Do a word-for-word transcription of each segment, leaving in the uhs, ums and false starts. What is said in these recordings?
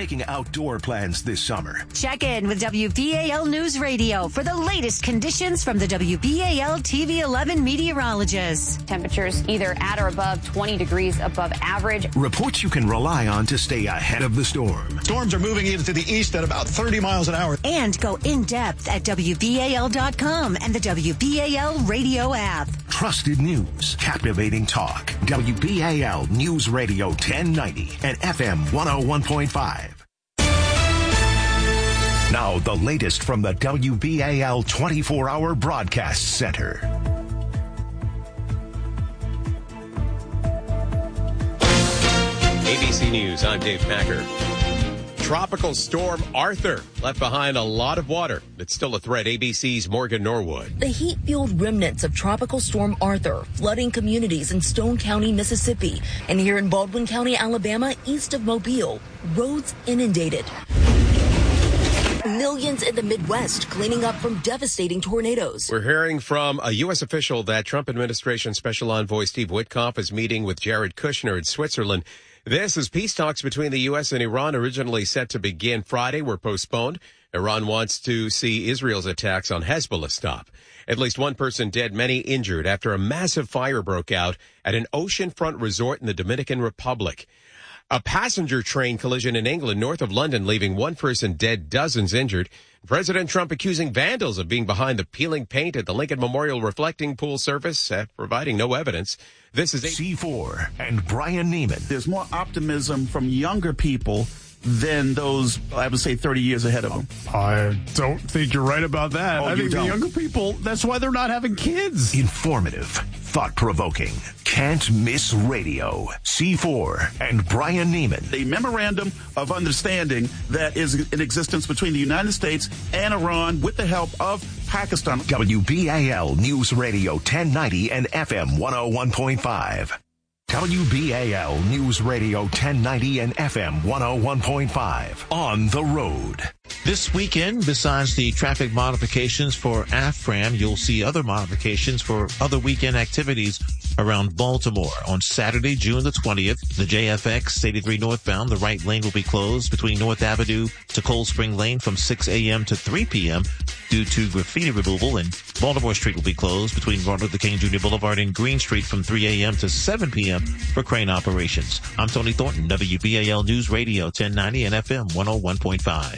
making outdoor plans this summer? Check in with W B A L News Radio for the latest conditions from the W B A L T V eleven meteorologists. Temperatures either at or above twenty degrees above average. Reports you can rely on to stay ahead of the storm. Storms are moving into the east at about thirty miles an hour. And go in depth at W B A L dot com and the W B A L radio app. Trusted news, captivating talk. W B A L News Radio ten ninety and F M one oh one point five. Now the latest from the W B A L twenty-four hour Broadcast Center. A B C News, I'm Dave Packer. Tropical storm Arthur left behind a lot of water. It's still a threat. A B C's Morgan Norwood. The heat-fueled remnants of Tropical Storm Arthur flooding communities in Stone County, Mississippi, and here in Baldwin County, Alabama, east of Mobile, roads inundated. Millions in the Midwest cleaning up from devastating tornadoes. We're hearing from a U S official that Trump administration Special Envoy Steve Witkoff is meeting with Jared Kushner in Switzerland. This is peace talks between the U S and Iran, originally set to begin Friday, were postponed. Iran wants to see Israel's attacks on Hezbollah stop. At least one person dead, many injured after a massive fire broke out at an oceanfront resort in the Dominican Republic. A passenger train collision in England, north of London, leaving one person dead, dozens injured. President Trump accusing vandals of being behind the peeling paint at the Lincoln Memorial reflecting pool service, uh, providing no evidence. This is C four and Brian Neiman. There's more optimism from younger people than those, I would say, thirty years ahead of them. I don't think you're right about that. Oh, I you think don't. the younger people, that's why they're not having kids. Informative, thought-provoking, can't miss radio. C four and Brian Neiman. The memorandum of understanding that is in existence between the United States and Iran with the help of Pakistan. W B A L News Radio ten ninety and F M one oh one point five. W B A L News Radio ten ninety and F M one oh one point five. On the road. This weekend, besides the traffic modifications for AFTRAM, you'll see other modifications for other weekend activities around Baltimore. On Saturday, June the twentieth, the J F X eighty-three northbound, the right lane will be closed between North Avenue to Cold Spring Lane from six a.m. to three p.m. due to graffiti removal, and Baltimore Street will be closed between Martin Luther King Junior Boulevard and Green Street from three a.m. to seven p.m. for crane operations. I'm Tony Thornton, W B A L News Radio ten ninety and F M one oh one point five.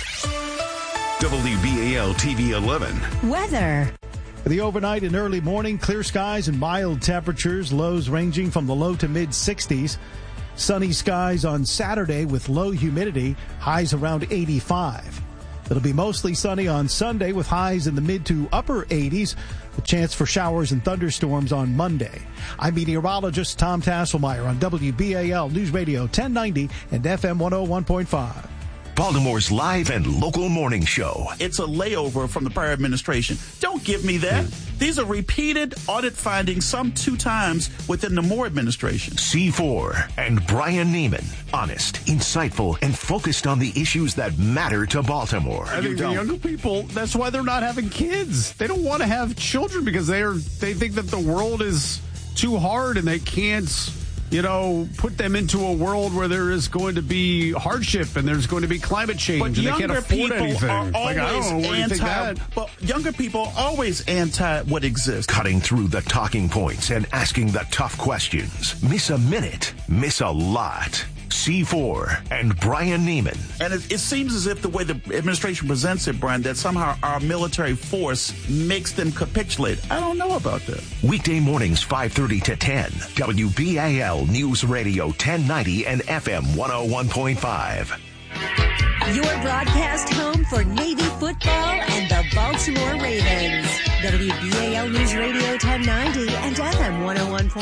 W B A L T V eleven. Weather. The overnight and early morning, clear skies and mild temperatures, lows ranging from the low to mid sixties. Sunny skies on Saturday with low humidity, highs around eighty-five. It'll be mostly sunny on Sunday with highs in the mid to upper eighties, a chance for showers and thunderstorms on Monday. I'm meteorologist Tom Tasselmeyer on W B A L News Radio ten ninety and F M one oh one point five. Baltimore's live and local morning show. It's a layover from the prior administration. Don't give me that. Mm. These are repeated audit findings, some two times within the Moore administration. C four and Brian Neiman. Honest, insightful, and focused on the issues that matter to Baltimore. I think the younger people, that's why they're not having kids. They don't want to have children because they are. They think that the world is too hard and they can't, you know, put them into a world where there is going to be hardship and there's going to be climate change but and they can't afford anything. Are like, I don't know where you think that. But younger people are always anti what exists. Cutting through the talking points and asking the tough questions. Miss a minute, miss a lot. C four and Brian Neiman. And it, it seems as if the way the administration presents it, Brian, that somehow our military force makes them capitulate. I don't know about that. Weekday mornings five thirty to ten. W B A L News Radio ten ninety and F M one oh one point five. Your broadcast home for Navy football and the Baltimore Ravens. W B A L News Radio ten ninety and F M one oh one point five.